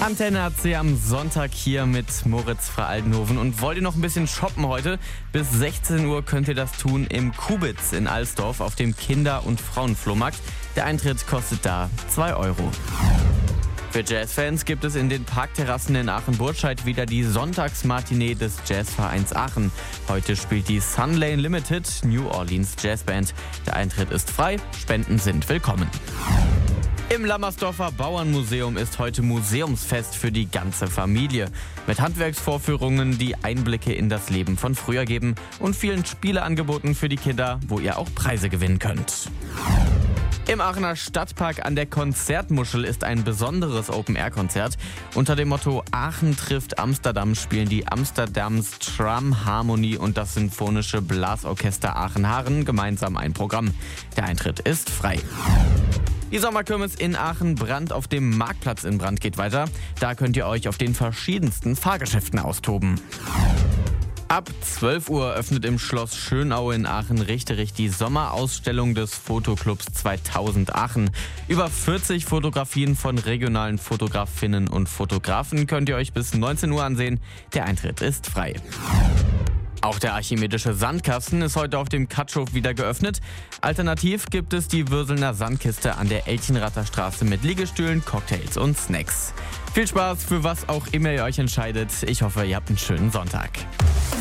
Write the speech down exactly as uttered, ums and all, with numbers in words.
Antenne hat sie am Sonntag hier mit Moritz fra Aldenhoven. Und wollt ihr noch ein bisschen shoppen heute? Bis sechzehn Uhr könnt ihr das tun im Kubitz in Alsdorf auf dem Kinder- und Frauenflohmarkt. Der Eintritt kostet da zwei Euro. Für Jazzfans gibt es in den Parkterrassen in Aachen-Burtscheid wieder die Sonntagsmatinee des Jazzvereins Aachen. Heute spielt die Sunlane Limited New Orleans Jazzband. Der Eintritt ist frei, Spenden sind willkommen. Im Lammersdorfer Bauernmuseum ist heute Museumsfest für die ganze Familie. Mit Handwerksvorführungen, die Einblicke in das Leben von früher geben und vielen Spieleangeboten für die Kinder, wo ihr auch Preise gewinnen könnt. Im Aachener Stadtpark an der Konzertmuschel ist ein besonderes Open-Air-Konzert. Unter dem Motto Aachen trifft Amsterdam spielen die Amsterdams Tram Harmonie und das Sinfonische Blasorchester Aachen-Haren gemeinsam ein Programm. Der Eintritt ist frei. Die Sommerkirmes in Aachen-Brand auf dem Marktplatz in Brand geht weiter. Da könnt ihr euch auf den verschiedensten Fahrgeschäften austoben. Ab zwölf Uhr öffnet im Schloss Schönau in Aachen-Richterich die Sommerausstellung des Fotoclubs zweitausend Aachen. Über vierzig Fotografien von regionalen Fotografinnen und Fotografen könnt ihr euch bis neunzehn Uhr ansehen. Der Eintritt ist frei. Auch der archimedische Sandkasten ist heute auf dem Katschhof wieder geöffnet. Alternativ gibt es die Würselner Sandkiste an der Elchenrather Straße mit Liegestühlen, Cocktails und Snacks. Viel Spaß für was auch immer ihr euch entscheidet. Ich hoffe, ihr habt einen schönen Sonntag.